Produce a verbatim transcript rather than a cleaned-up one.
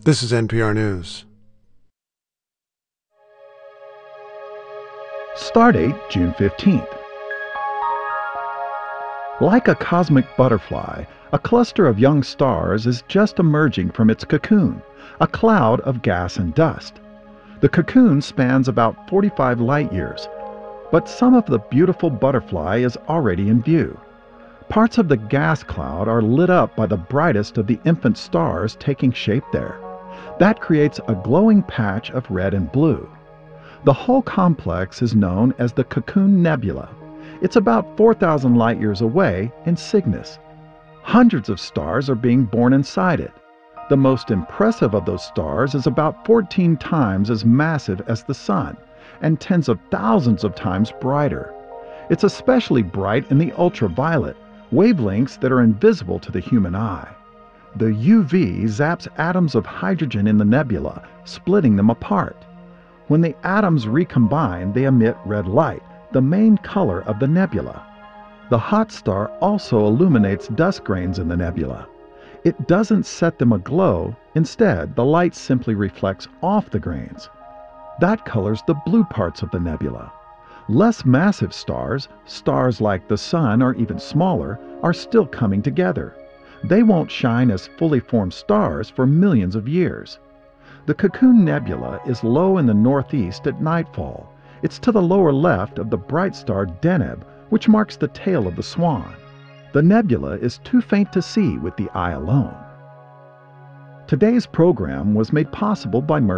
This is N P R News. Stardate June fifteenth. Like a cosmic butterfly, a cluster of young stars is just emerging from its cocoon, a cloud of gas and dust. The cocoon spans about forty-five light years, but some of the beautiful butterfly is already in view. Parts of the gas cloud are lit up by the brightest of the infant stars taking shape there. That creates a glowing patch of red and blue. The whole complex is known as the Cocoon Nebula. It's about four thousand light years away in Cygnus. Hundreds of stars are being born inside it. The most impressive of those stars is about fourteen times as massive as the Sun and tens of thousands of times brighter. It's especially bright in the ultraviolet, wavelengths that are invisible to the human eye. The U V zaps atoms of hydrogen in the nebula, splitting them apart. When the atoms recombine, they emit red light, the main color of the nebula. The hot star also illuminates dust grains in the nebula. It doesn't set them aglow. Instead, the light simply reflects off the grains. That colors the blue parts of the nebula. Less massive stars, stars like the Sun or even smaller, are still coming together. They won't shine as fully formed stars for millions of years. The Cocoon Nebula is low in the northeast at nightfall. It's to the lower left of the bright star Deneb, which marks the tail of the swan. The nebula is too faint to see with the eye alone. Today's program was made possible by Mercy